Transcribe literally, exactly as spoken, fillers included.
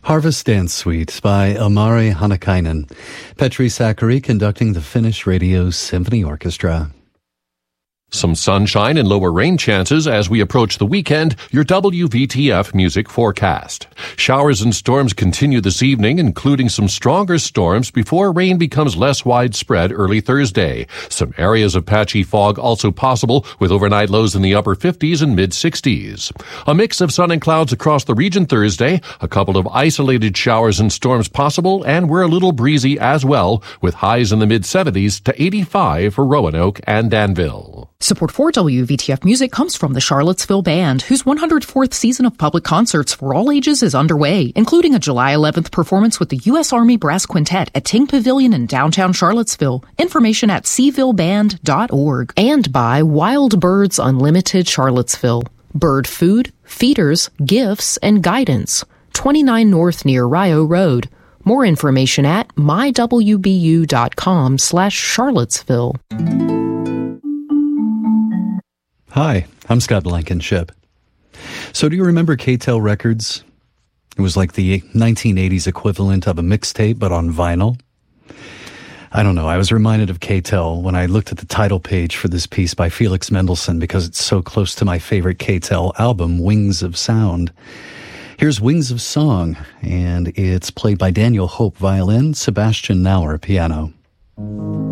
Harvest Dance Suite by Amari Hanakainen. Petri Sakari conducting the Finnish Radio Symphony Orchestra. Some sunshine and lower rain chances as we approach the weekend. Your W V T F music forecast. Showers and storms continue this evening, including some stronger storms before rain becomes less widespread early Thursday. Some areas of patchy fog also possible, with overnight lows in the upper fifties and mid-sixties. A mix of sun and clouds across the region Thursday. A couple of isolated showers and storms possible, and we're a little breezy as well, with highs in the mid-seventies to eighty-five for Roanoke and Danville. Support for W V T F Music comes from the Charlottesville Band, whose one hundred fourth season of public concerts for all ages is underway, including a July eleventh performance with the U S Army Brass Quintet at Ting Pavilion in downtown Charlottesville. Information at seville band dot org. And by Wild Birds Unlimited Charlottesville. Bird food, feeders, gifts, and guidance. twenty-nine North near Rio Road. More information at my w b u dot com slash Charlottesville. Hi, I'm Scott Blankenship. So do you remember K-Tel Records? It was like the nineteen eighties equivalent of a mixtape, but on vinyl. I don't know, I was reminded of K-Tel when I looked at the title page for this piece by Felix Mendelssohn because it's so close to my favorite K-Tel album, Wings of Sound. Here's Wings of Song, and it's played by Daniel Hope, violin, Sebastian Nauer, piano.